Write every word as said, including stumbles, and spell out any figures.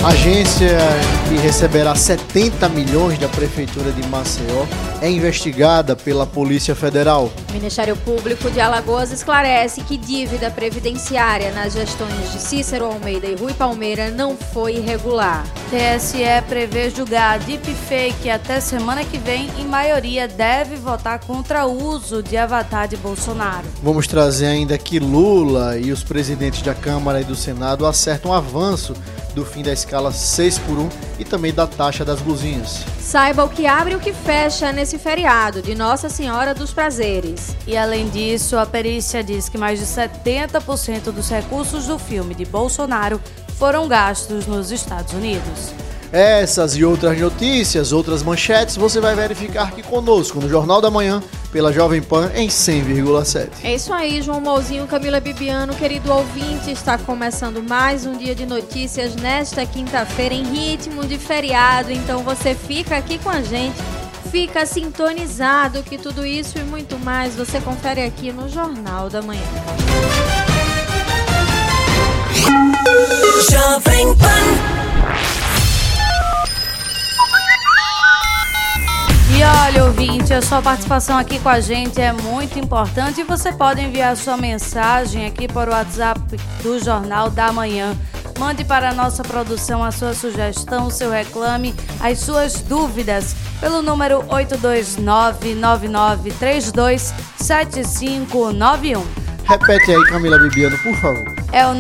A agência, que receberá setenta milhões da Prefeitura de Maceió, é investigada pela Polícia Federal. O Ministério Público de Alagoas esclarece que dívida previdenciária nas gestões de Cícero Almeida e Rui Palmeira não foi irregular. T S E prevê julgar deepfake até semana que vem e maioria deve votar contra o uso de avatar de Bolsonaro. Vamos trazer ainda que Lula e os presidentes da Câmara e do Senado acertam um avanço do fim da escala seis por um e também da taxa das blusinhas. Saiba o que abre e o que fecha nesse feriado de Nossa Senhora dos Prazeres. E além disso, a perícia diz que mais de setenta por cento dos recursos do filme de Bolsonaro foram gastos nos Estados Unidos. Essas e outras notícias, outras manchetes, você vai verificar aqui conosco no Jornal da Manhã, pela Jovem Pan em cem vírgula sete. É isso aí, João Mouzinho, Camila Bibiano, querido ouvinte, está começando mais um dia de notícias nesta quinta-feira em ritmo de feriado, então você fica aqui com a gente, fica sintonizado que tudo isso e muito mais você confere aqui no Jornal da Manhã. Jovem Pan. E olha, ouvinte, a sua participação aqui com a gente é muito importante e você pode enviar sua mensagem aqui para o WhatsApp do Jornal da Manhã. Mande para a nossa produção a sua sugestão, o seu reclame, as suas dúvidas pelo número oito dois nove, nove nove três dois, sete cinco nove um. Repete aí, Camila Bibiano, por favor. É o